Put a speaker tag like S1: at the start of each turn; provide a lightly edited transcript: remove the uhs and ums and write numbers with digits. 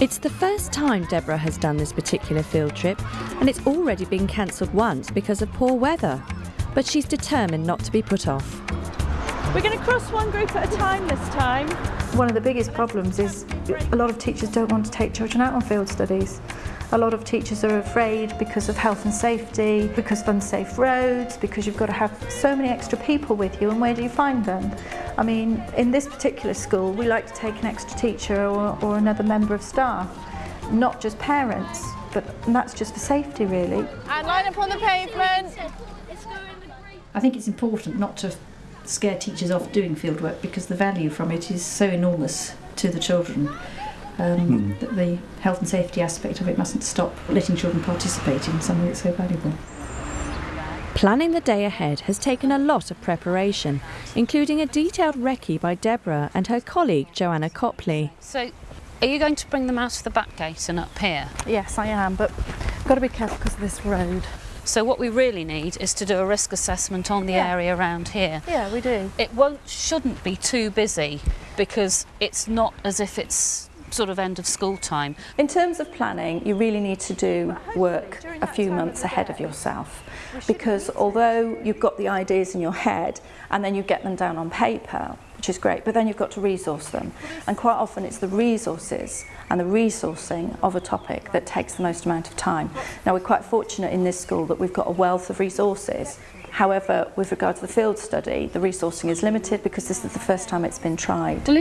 S1: It's the first time Deborah has done this particular field trip, and it's already been cancelled once because of poor weather. But she's determined not to be put off.
S2: We're going to cross one group at a time this time.
S3: One of the biggest problems is a lot of teachers don't want to take children out on field studies. A lot of teachers are afraid because of health and safety, because of unsafe roads, because you've got to have so many extra people with you, and where do you find them? I mean, in this particular school, we like to take an extra teacher or another member of staff, not just parents, but that's just for safety, really.
S2: And line up on the pavement.
S4: I think it's important not to scare teachers off doing fieldwork because the value from it is so enormous to the children. That the health and safety aspect of it mustn't stop letting children participate in something that's so valuable.
S1: Planning the day ahead has taken a lot of preparation, including a detailed recce by Deborah and her colleague Joanna Copley.
S5: So, are you going to bring them out of the back gate and up here?
S2: Yes, I am, but I've got to be careful because of this road.
S5: So what we really need is to do a risk assessment on the area around here.
S2: Yeah, we do.
S5: It shouldn't be too busy because it's not as if it's sort of end of school time.
S6: In terms of planning, you really need to do work a few months ahead of yourself, because although you've got the ideas in your head and then you get them down on paper, which is great, but then you've got to resource them, and quite often it's the resources and the resourcing of a topic that takes the most amount of time. Now, we're quite fortunate in this school that we've got a wealth of resources. However, with regard to the field study, the resourcing is limited because this is the first time it's been tried.